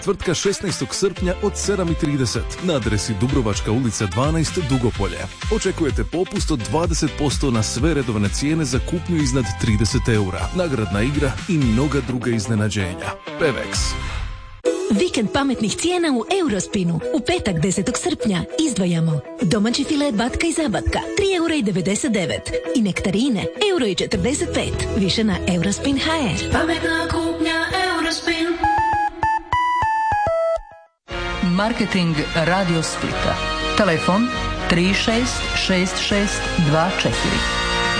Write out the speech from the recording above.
Tvrtka 16. srpnja od 7:30 na adresi Dubrovačka ulica 12 Dugopolje. Očekujete popust od 20% na sve redovne cijene za kupnju iznad 30 eura, nagradna igra i mnoga druga iznenađenja. Pevex. Vikend pametnih cijena u Eurospinu. U petak 10. srpnja izdvajamo domaći filet batka i zabatka 3,99 eura i nektarine 1,45 eura. Više na Eurospin.hr. Pametna kupnja Eurospin. Marketing Radio Splita. Telefon 366624.